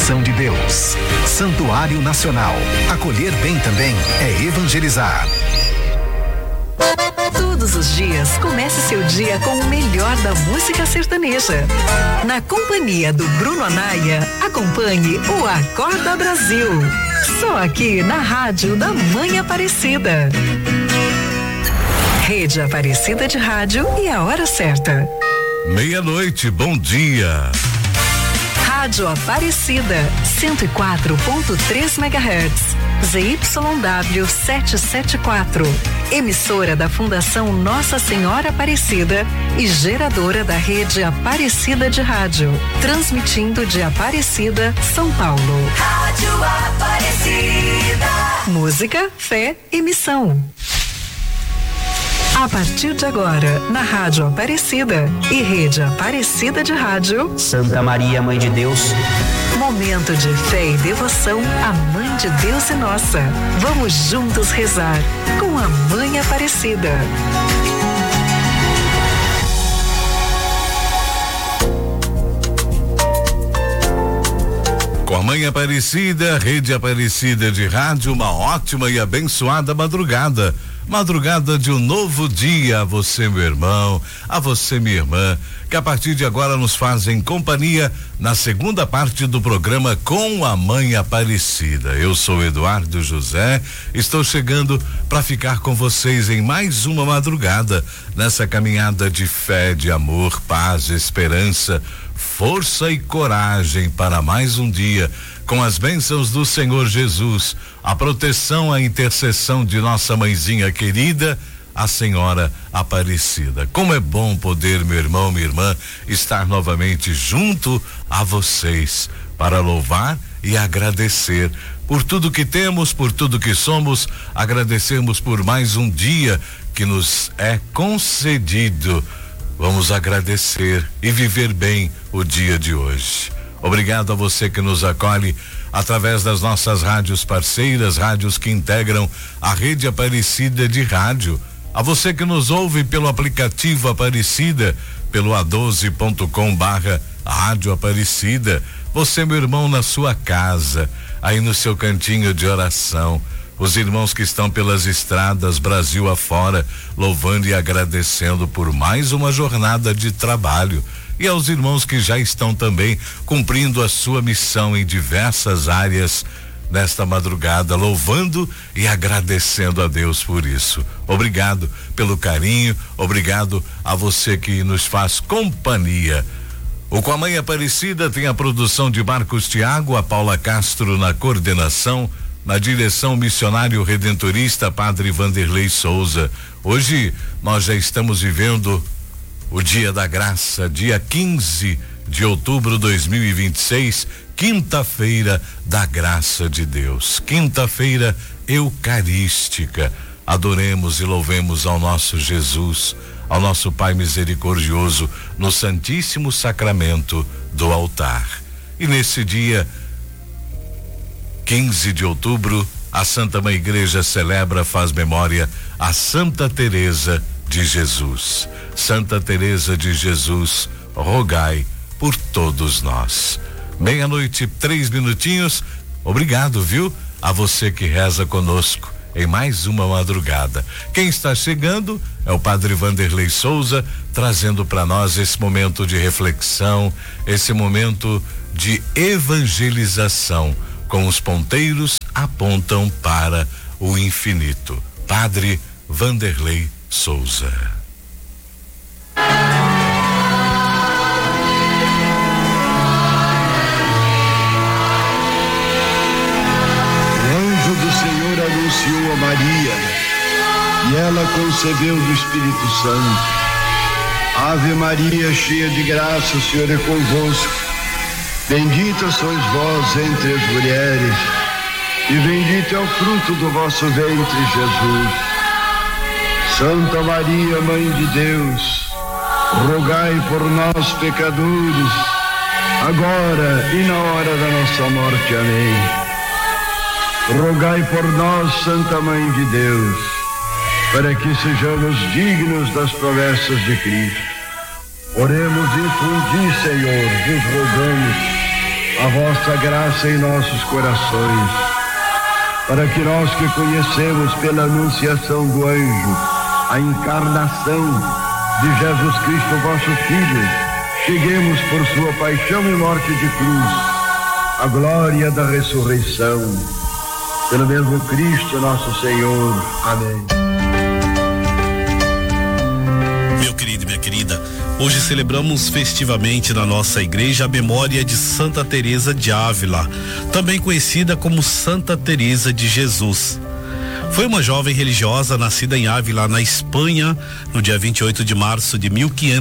Coração de Deus. Santuário Nacional. Acolher bem também é evangelizar. Todos os dias, comece seu dia com o melhor da música sertaneja. Na companhia do Bruno Anaia, acompanhe o Acorda Brasil. Só aqui na Rádio da Mãe Aparecida. Rede Aparecida de Rádio e a hora certa. 12:00, bom dia. Rádio Aparecida, 104.3 MHz. ZYW 774. Emissora da Fundação Nossa Senhora Aparecida e geradora da Rede Aparecida de Rádio. Transmitindo de Aparecida, São Paulo. Rádio Aparecida. Música, fé e missão. A partir de agora, na Rádio Aparecida e Rede Aparecida de Rádio. Santa Maria, Mãe de Deus. Momento de fé e devoção à Mãe de Deus e nossa. Vamos juntos rezar com a Mãe Aparecida. Com a Mãe Aparecida, Rede Aparecida de Rádio, uma ótima e abençoada madrugada. Madrugada de um novo dia a você, meu irmão, a você, minha irmã, que a partir de agora nos fazem companhia na segunda parte do programa Com a Mãe Aparecida. Eu sou Eduardo José, estou chegando para ficar com vocês em mais uma madrugada, nessa caminhada de fé, de amor, paz, esperança, força e coragem para mais um dia, com as bênçãos do Senhor Jesus, a proteção, a intercessão de nossa mãezinha querida, a Senhora Aparecida. Como é bom poder, meu irmão, minha irmã, estar novamente junto a vocês para louvar e agradecer por tudo que temos, por tudo que somos, agradecermos por mais um dia que nos é concedido. Vamos agradecer e viver bem o dia de hoje. Obrigado a você que nos acolhe através das nossas rádios parceiras, rádios que integram a Rede Aparecida de Rádio. A você que nos ouve pelo aplicativo Aparecida, pelo a12.com/Rádio Aparecida. Você, meu irmão, na sua casa, aí no seu cantinho de oração. Os irmãos que estão pelas estradas Brasil afora, louvando e agradecendo por mais uma jornada de trabalho. E aos irmãos que já estão também cumprindo a sua missão em diversas áreas nesta madrugada, louvando e agradecendo a Deus por isso. Obrigado pelo carinho, obrigado a você que nos faz companhia. O Com a Mãe Aparecida tem a produção de Marcos Tiago, a Paula Castro na coordenação, na direção missionário redentorista Padre Vanderlei Souza. Hoje nós já estamos vivendo o Dia da Graça, dia 15 de outubro de 2026, quinta-feira da graça de Deus, quinta-feira eucarística. Adoremos e louvemos ao nosso Jesus, ao nosso Pai misericordioso, no Santíssimo Sacramento do altar. E nesse dia 15 de outubro, a Santa Mãe Igreja celebra, faz memória a Santa Teresa de Jesus. Santa Teresa de Jesus, rogai por todos nós. 12:03. Obrigado, viu? A você que reza conosco em mais uma madrugada. Quem está chegando é o Padre Vanderlei Souza, trazendo para nós esse momento de reflexão, esse momento de evangelização, com os ponteiros apontam para o infinito. Padre Vanderlei Souza. Anunciou a Maria e ela concebeu do Espírito Santo. Ave Maria, cheia de graça, o Senhor é convosco. Bendita sois vós entre as mulheres e bendito é o fruto do vosso ventre, Jesus. Santa Maria, Mãe de Deus, rogai por nós, pecadores, agora e na hora da nossa morte. Amém. Rogai por nós, Santa Mãe de Deus, para que sejamos dignos das promessas de Cristo. Oremos, infundi, Senhor, vos rogamos, a vossa graça em nossos corações, para que nós que conhecemos pela anunciação do anjo a encarnação de Jesus Cristo, vosso Filho, cheguemos por sua paixão e morte de cruz à glória da ressurreição. Pelo mesmo Cristo nosso Senhor. Amém. Meu querido e minha querida, hoje celebramos festivamente na nossa igreja a memória de Santa Teresa de Ávila, também conhecida como Santa Teresa de Jesus. Foi uma jovem religiosa nascida em Ávila, na Espanha, no dia 28 de março de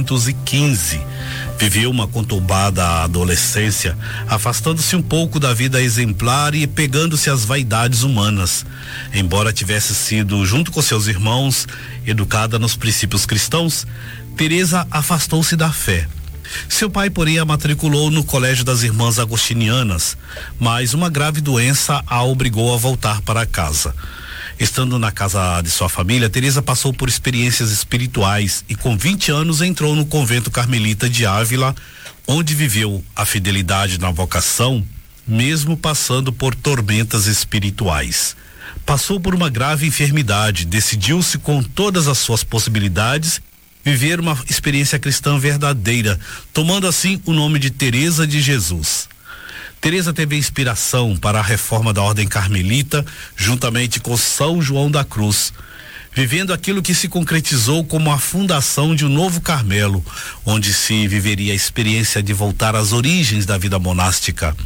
1515. Viveu uma conturbada adolescência, afastando-se um pouco da vida exemplar e pegando-se às vaidades humanas. Embora tivesse sido, junto com seus irmãos, educada nos princípios cristãos, Teresa afastou-se da fé. Seu pai, porém, a matriculou no Colégio das Irmãs Agostinianas, mas uma grave doença a obrigou a voltar para casa. Estando na casa de sua família, Teresa passou por experiências espirituais e com 20 anos entrou no convento carmelita de Ávila, onde viveu a fidelidade na vocação, mesmo passando por tormentas espirituais. Passou por uma grave enfermidade, decidiu-se com todas as suas possibilidades viver uma experiência cristã verdadeira, tomando assim o nome de Teresa de Jesus. Teresa teve inspiração para a reforma da ordem carmelita, juntamente com São João da Cruz, vivendo aquilo que se concretizou como a fundação de um novo Carmelo, onde se viveria a experiência de voltar às origens da vida monástica.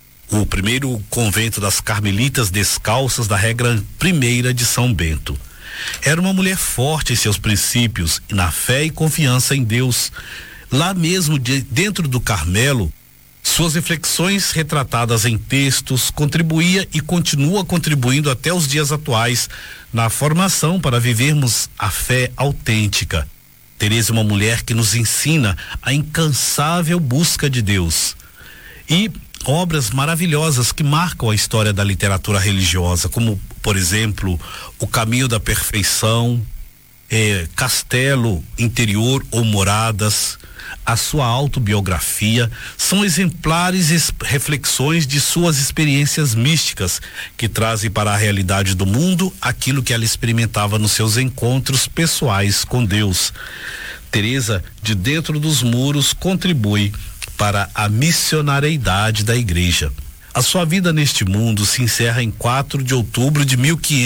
O primeiro convento das Carmelitas Descalças da regra primeira de São Bento. Era uma mulher forte em seus princípios e na fé e confiança em Deus. Lá mesmo dentro do Carmelo, suas reflexões retratadas em textos contribuía e continua contribuindo até os dias atuais na formação para vivermos a fé autêntica. Teresa é uma mulher que nos ensina a incansável busca de Deus. E obras maravilhosas que marcam a história da literatura religiosa, como, por exemplo, O Caminho da Perfeição, Castelo Interior ou Moradas, a sua autobiografia, são exemplares reflexões de suas experiências místicas que trazem para a realidade do mundo aquilo que ela experimentava nos seus encontros pessoais com Deus. Teresa, de dentro dos muros, contribui para a missionariedade da igreja. A sua vida neste mundo se encerra em 4 de outubro de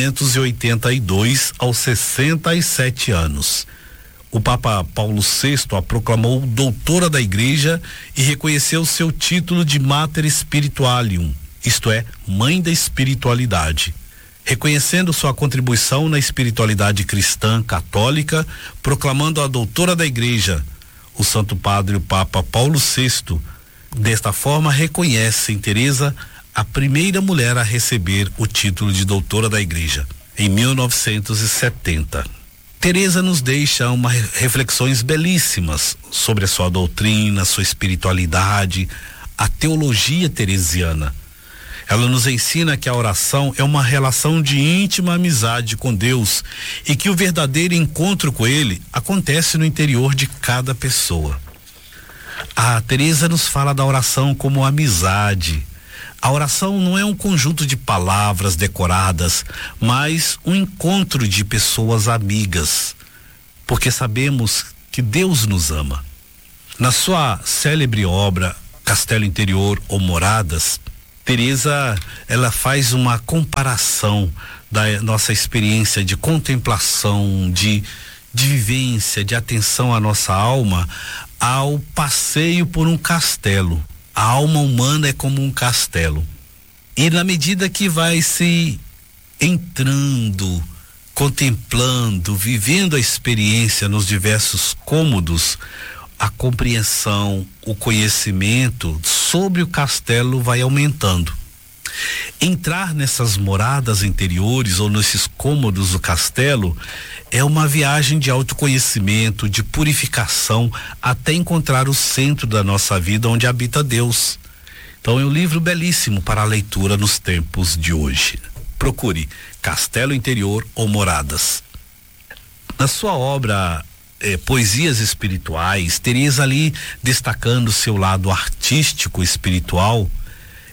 1582, aos 67 anos. O Papa Paulo VI a proclamou doutora da igreja e reconheceu seu título de Mater Spiritualium, isto é, Mãe da Espiritualidade. Reconhecendo sua contribuição na espiritualidade cristã católica, proclamando a doutora da igreja, o Santo Padre, o Papa Paulo VI, desta forma reconhece em Teresa a primeira mulher a receber o título de doutora da igreja, em 1970. Teresa nos deixa reflexões belíssimas sobre a sua doutrina, sua espiritualidade, a teologia teresiana. Ela nos ensina que a oração é uma relação de íntima amizade com Deus e que o verdadeiro encontro com Ele acontece no interior de cada pessoa. A Teresa nos fala da oração como amizade. A oração não é um conjunto de palavras decoradas, mas um encontro de pessoas amigas, porque sabemos que Deus nos ama. Na sua célebre obra Castelo Interior ou Moradas, Teresa, ela faz uma comparação da nossa experiência de contemplação, de vivência, de atenção à nossa alma, ao passeio por um castelo. A alma humana é como um castelo. E na medida que vai se entrando, contemplando, vivendo a experiência nos diversos cômodos, a compreensão, o conhecimento sobre o castelo vai aumentando. Entrar nessas moradas interiores ou nesses cômodos do castelo é uma viagem de autoconhecimento, de purificação, até encontrar o centro da nossa vida onde habita Deus. Então é um livro belíssimo para a leitura nos tempos de hoje. Procure Castelo Interior ou Moradas. Na sua obra Poesias Espirituais, Teresa ali destacando seu lado artístico espiritual,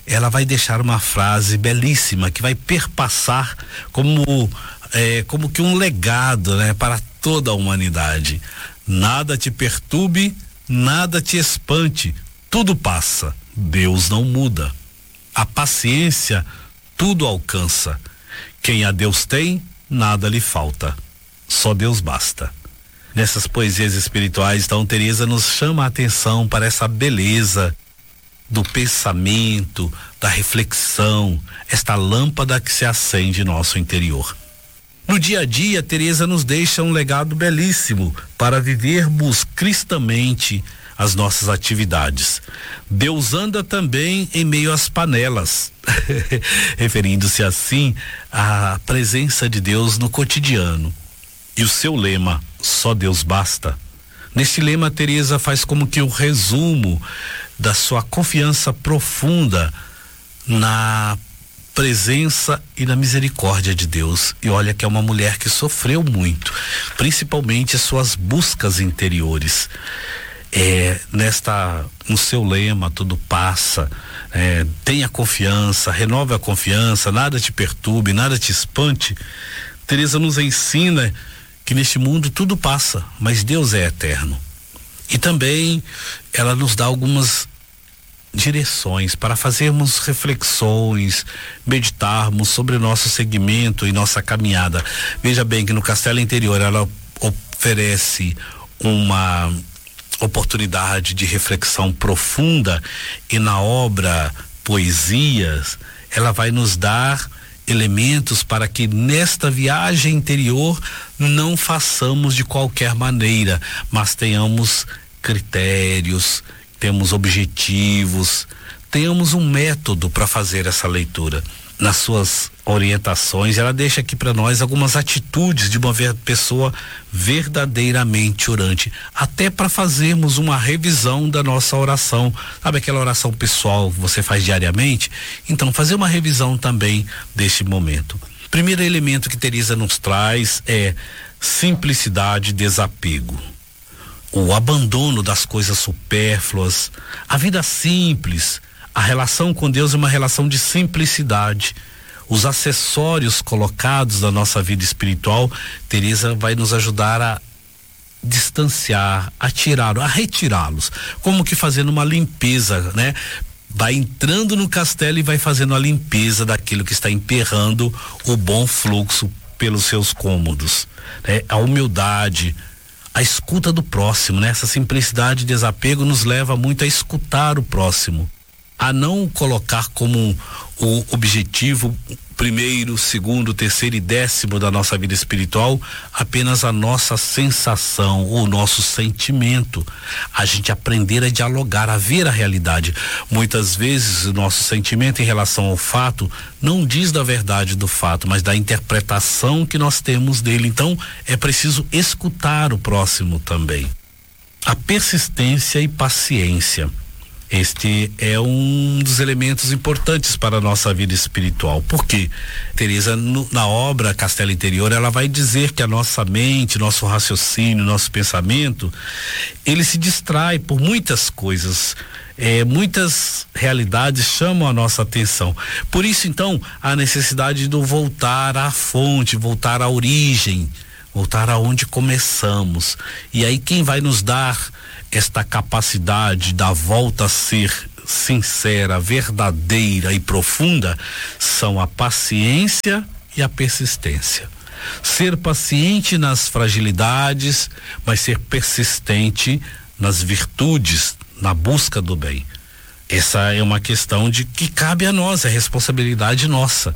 ela vai deixar uma frase belíssima que vai perpassar como que um legado, né, para toda a humanidade. Nada te perturbe, nada te espante, tudo passa, Deus não muda. A paciência tudo alcança. Quem a Deus tem, nada lhe falta. Só Deus basta. Nessas poesias espirituais, então, Teresa nos chama a atenção para essa beleza do pensamento, da reflexão, esta lâmpada que se acende em nosso interior. No dia a dia, Teresa nos deixa um legado belíssimo para vivermos cristamente as nossas atividades. Deus anda também em meio às panelas, referindo-se assim à presença de Deus no cotidiano. E o seu lema, só Deus basta. Neste lema, Teresa faz como que um resumo da sua confiança profunda na presença e na misericórdia de Deus. E olha que é uma mulher que sofreu muito, principalmente as suas buscas interiores. No seu lema, tudo passa, tenha confiança, renove a confiança, nada te perturbe, nada te espante. Teresa nos ensina que neste mundo tudo passa, mas Deus é eterno. E também ela nos dá algumas direções para fazermos reflexões, meditarmos sobre o nosso segmento e nossa caminhada. Veja bem que no Castelo Interior ela oferece uma oportunidade de reflexão profunda, e na obra Poesias ela vai nos dar elementos para que nesta viagem interior não façamos de qualquer maneira, mas tenhamos critérios, temos objetivos, tenhamos um método para fazer essa leitura. Nas suas orientações, ela deixa aqui para nós algumas atitudes de uma pessoa verdadeiramente orante, até para fazermos uma revisão da nossa oração. Sabe aquela oração pessoal que você faz diariamente? Então, fazer uma revisão também deste momento. Primeiro elemento que Teresa nos traz é simplicidade e desapego. O abandono das coisas supérfluas, a vida simples. A relação com Deus é uma relação de simplicidade. Os acessórios colocados na nossa vida espiritual, Teresa vai nos ajudar a distanciar, a retirá-los, como que fazendo uma limpeza, né? Vai entrando no castelo e vai fazendo a limpeza daquilo que está emperrando o bom fluxo pelos seus cômodos, né? A humildade, a escuta do próximo, né? Essa simplicidade e desapego nos leva muito a escutar o próximo, a não colocar como o objetivo primeiro, segundo, terceiro e décimo da nossa vida espiritual apenas a nossa sensação, o nosso sentimento. A gente aprender a dialogar, a ver a realidade. Muitas vezes o nosso sentimento em relação ao fato não diz da verdade do fato, mas da interpretação que nós temos dele. Então é preciso escutar o próximo também. A persistência e paciência. Este é um dos elementos importantes para a nossa vida espiritual. Porque Teresa, na obra Castelo Interior, ela vai dizer que a nossa mente, nosso raciocínio, nosso pensamento, ele se distrai por muitas coisas. Muitas realidades chamam a nossa atenção. Por isso, então, a necessidade de voltar à fonte, voltar à origem, voltar aonde começamos. E aí quem vai nos dar esta capacidade da volta a ser sincera, verdadeira e profunda são a paciência e a persistência. Ser paciente nas fragilidades, mas ser persistente nas virtudes, na busca do bem. Essa é uma questão de que cabe a nós, é responsabilidade nossa.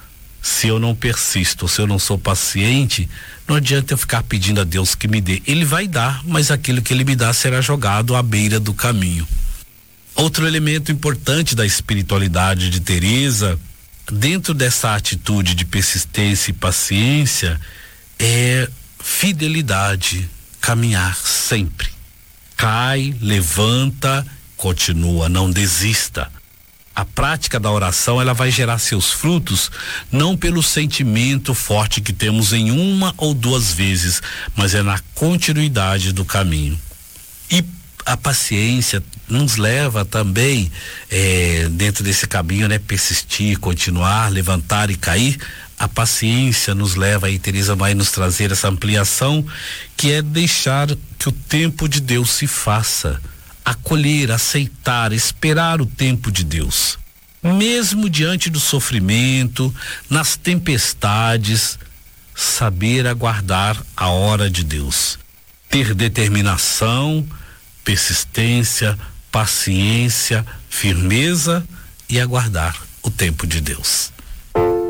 Se eu não persisto, se eu não sou paciente, não adianta eu ficar pedindo a Deus que me dê. Ele vai dar, mas aquilo que ele me dá será jogado à beira do caminho. Outro elemento importante da espiritualidade de Teresa, dentro dessa atitude de persistência e paciência, é fidelidade, caminhar sempre. Cai, levanta, continua, não desista. A prática da oração, ela vai gerar seus frutos não pelo sentimento forte que temos em uma ou duas vezes, mas é na continuidade do caminho. E a paciência, nos leva também dentro desse caminho, né? Persistir, continuar, levantar e cair. A paciência nos leva, aí Teresa vai nos trazer essa ampliação, que é deixar que o tempo de Deus se faça, acolher, aceitar, esperar o tempo de Deus. Mesmo diante do sofrimento, nas tempestades, saber aguardar a hora de Deus. Ter determinação, persistência, paciência, firmeza e aguardar o tempo de Deus.